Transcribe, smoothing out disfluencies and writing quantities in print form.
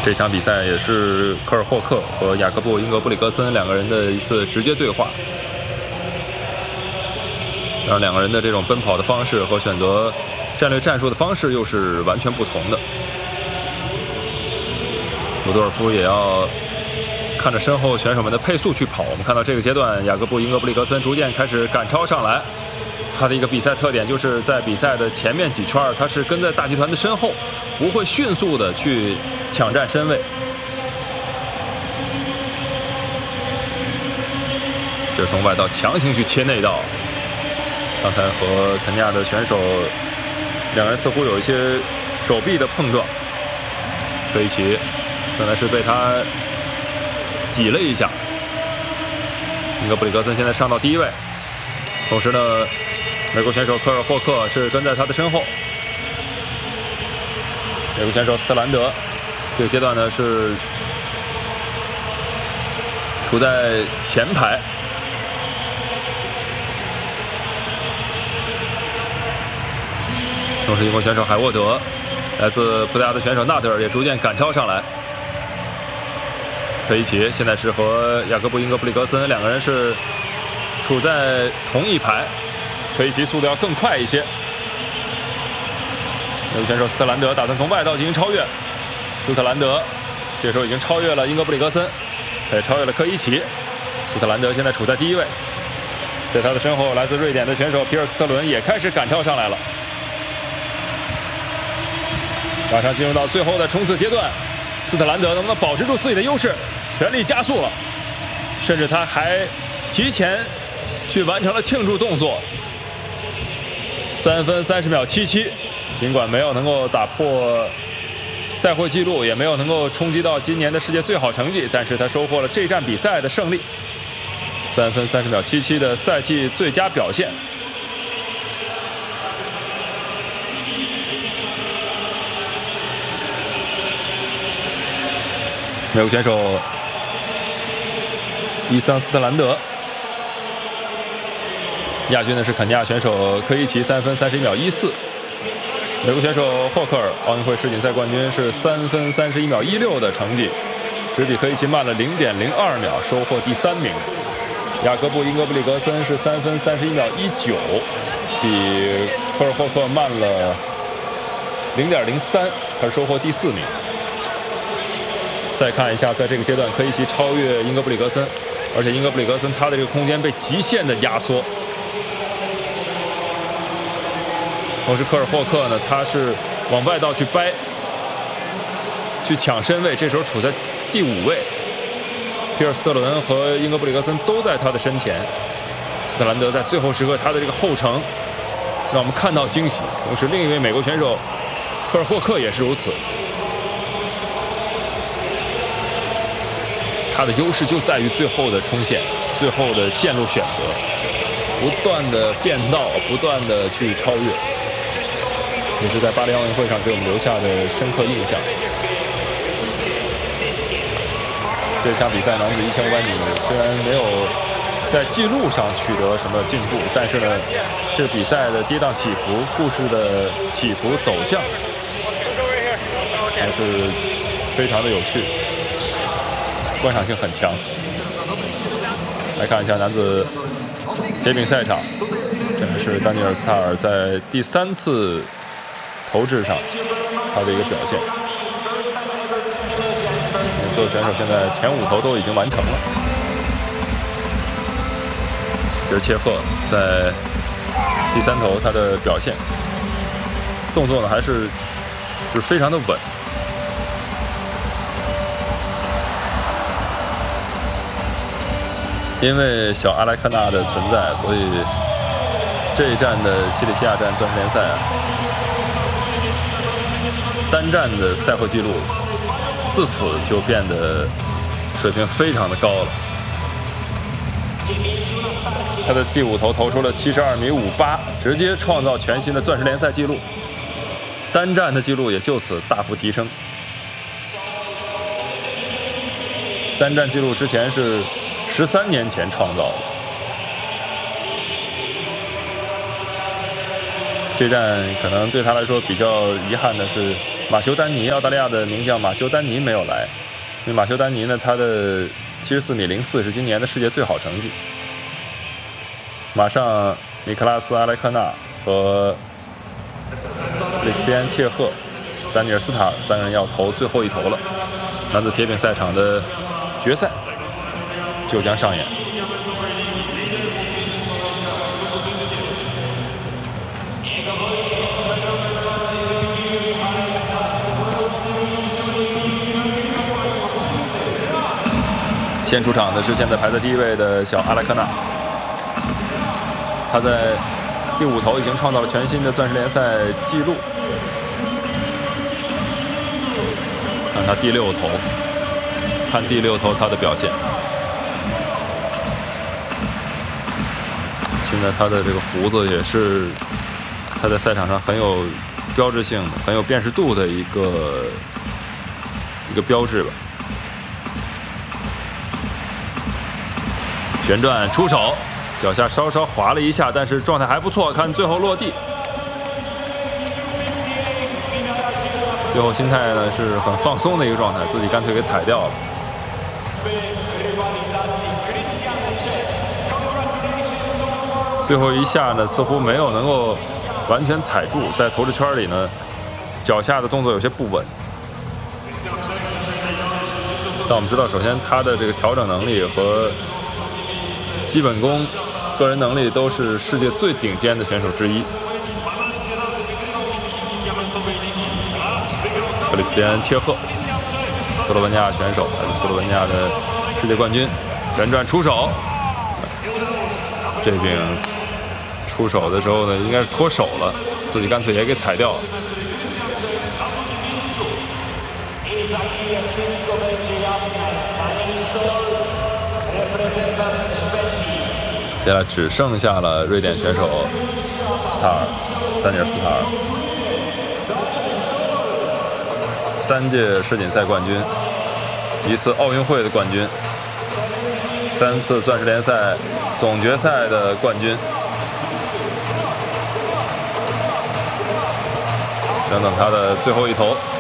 这场比赛也是科尔霍克和雅各布·英格布里格森两个人的一次直接对话。当然，两个人的这种奔跑的方式和选择战略战术的方式又是完全不同的。鲁多尔夫也要看着身后选手们的配速去跑。我们看到这个阶段，雅各布·英格布里格森逐渐开始赶超上来。他的一个比赛特点就是在比赛的前面几圈，他是跟在大集团的身后，不会迅速的去抢占身位。这是从外道强行去切内道。刚才和肯尼亚的选手两人似乎有一些手臂的碰撞，科伊奇可能是被他挤了一下。英格布里格森现在上到第一位，同时呢，美国选手科尔霍克是跟在他的身后。美国选手斯特兰德这个阶段呢是处在前排。同时，英国选手海沃德，来自葡萄牙的选手纳德尔也逐渐赶超上来。科伊奇现在是和雅各布·英格布里格森两个人是处在同一排，科伊奇速度要更快一些。美国选手斯特兰德打算从外道进行超越，斯特兰德这时候已经超越了英格布里格森，也超越了科伊奇。斯特兰德现在处在第一位，在他的身后，来自瑞典的选手皮尔斯特伦也开始赶超上来了。马上进入到最后的冲刺阶段，斯特兰德能不能保持住自己的优势，全力加速了，甚至他还提前去完成了庆祝动作。3分30秒77，尽管没有能够打破赛会纪录，也没有能够冲击到今年的世界最好成绩，但是他收获了这站比赛的胜利。3分30秒77的赛季最佳表现。美国选手伊桑斯特兰德，亚军的是肯尼亚选手科伊奇，3分31秒14。美国选手霍克尔，奥运会世锦赛冠军，是3分31秒16的成绩，只比科伊奇慢了0.02秒，收获第3名。雅各布·英格布里格森是3分31秒19，比科尔霍克慢了0.03，他收获第4名。再看一下，在这个阶段，科伊奇超越英格布里格森，而且英格布里格森他的这个空间被极限的压缩。同时，科尔霍克呢，他是往外道去掰，去抢身位，这时候处在第5位。皮尔斯特伦和英格布里格森都在他的身前。斯特兰德在最后时刻他的这个后程，让我们看到惊喜。同时，另一位美国选手科尔霍克也是如此。他的优势就在于最后的冲线，最后的线路选择，不断的变道，不断的去超越，也是在巴黎奥运会上给我们留下的深刻印象。这场比赛男子1500米虽然没有在记录上取得什么进步，但是呢，这个比赛的跌宕起伏，故事的起伏走向，还是非常的有趣。观赏性很强。来看一下男子铁饼赛场，这是丹尼尔·斯塔尔在第3次投掷上他的一个表现。所有选手现在前5投都已经完成了。这是切赫在第3投他的表现，动作呢还是非常的稳。因为小阿莱克纳的存在，所以这一站的西里西亚站钻石联赛单站的赛会纪录自此就变得水平非常的高了。他的第5投投出了72.58米，直接创造全新的钻石联赛纪录，单站的纪录也就此大幅提升。单站纪录之前是13年前创造的。这站可能对他来说比较遗憾的是马修丹尼，澳大利亚的名将马修丹尼没有来，因为马修丹尼呢，他的74米04是今年的世界最好成绩。马上尼克拉斯·阿莱克纳和克里斯蒂安·切赫、丹尼尔·斯塔尔三个人要投最后一投了。男子铁饼赛场的决赛就将上演。先出场的是现在排在第1位的小阿莱克纳，他在第5投已经创造了全新的钻石联赛纪录。看他第6投，看第6投他的表现。现在他的这个胡子也是他在赛场上很有标志性的、很有辨识度的一个标志吧。旋转出手，脚下稍稍滑了一下，但是状态还不错。看最后落地，最后心态呢是很放松的一个状态，自己干脆给踩掉了。最后一下呢，似乎没有能够完全踩住，在投掷圈里呢，脚下的动作有些不稳。但我们知道，首先他的这个调整能力和基本功、个人能力都是世界最顶尖的选手之一。克里斯蒂安·切赫，斯洛文尼亚选手，来自斯洛文尼亚的世界冠军，旋转出手。这饼出手的时候呢，应该是脱手了，自己干脆也给踩掉了。现在只剩下了瑞典选手斯塔尔，丹尼尔·斯塔尔，3届世锦赛冠军，1次奥运会的冠军，3次钻石联赛总决赛的冠军，等等他的最后一投。